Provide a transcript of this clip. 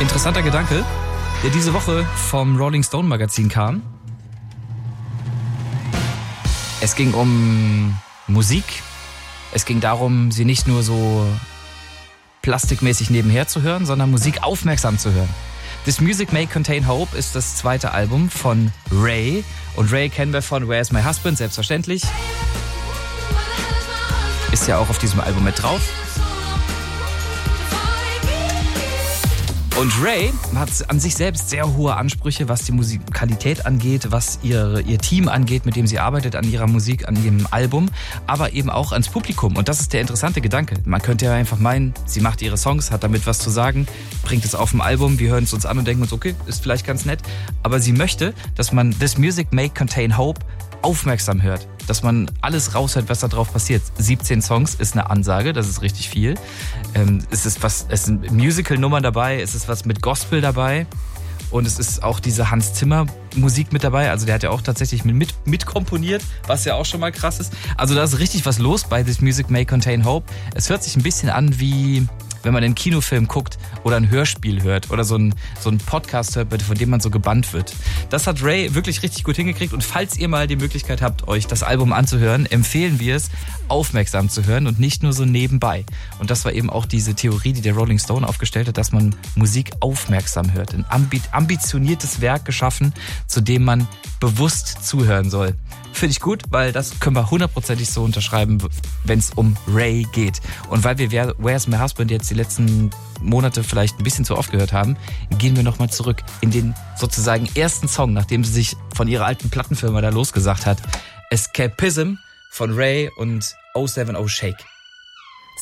Interessanter Gedanke, der diese Woche vom Rolling Stone Magazin kam. Es ging um Musik. Es ging darum, sie nicht nur so plastikmäßig nebenher zu hören, sondern Musik aufmerksam zu hören. This Music May Contain Hope ist das zweite Album von Ray. Und Ray kennen wir von Where's My Husband, selbstverständlich. Ist ja auch auf diesem Album mit drauf. Und Ray hat an sich selbst sehr hohe Ansprüche, was die Musikalität angeht, was ihr Team angeht, mit dem sie arbeitet an ihrer Musik, an ihrem Album, aber eben auch ans Publikum. Und das ist der interessante Gedanke. Man könnte ja einfach meinen, sie macht ihre Songs, hat damit was zu sagen, bringt es auf dem Album, wir hören es uns an und denken uns, okay, ist vielleicht ganz nett. Aber sie möchte, dass man This Music May Contain Hope aufmerksam hört, dass man alles raushört, was da drauf passiert. 17 Songs ist eine Ansage, das ist richtig viel. Es sind Musical-Nummern dabei, es ist was mit Gospel dabei und es ist auch diese Hans Zimmer Musik mit dabei, also der hat ja auch tatsächlich mit komponiert, was ja auch schon mal krass ist. Also da ist richtig was los bei This Music May Contain Hope. Es hört sich ein bisschen an wie, wenn man einen Kinofilm guckt oder ein Hörspiel hört oder so ein Podcast hört, von dem man so gebannt wird. Das hat Ray wirklich richtig gut hingekriegt und falls ihr mal die Möglichkeit habt, euch das Album anzuhören, empfehlen wir es, aufmerksam zu hören und nicht nur so nebenbei. Und das war eben auch diese Theorie, die der Rolling Stone aufgestellt hat, dass man Musik aufmerksam hört. Ein ambitioniertes Werk geschaffen, zu dem man bewusst zuhören soll. Finde ich gut, weil das können wir hundertprozentig so unterschreiben, wenn es um Ray geht. Und weil wir Where's My Husband jetzt die letzten Monate vielleicht ein bisschen zu oft gehört haben, gehen wir nochmal zurück in den sozusagen ersten Song, nachdem sie sich von ihrer alten Plattenfirma da losgesagt hat. Escapism von Ray und 070 Shake.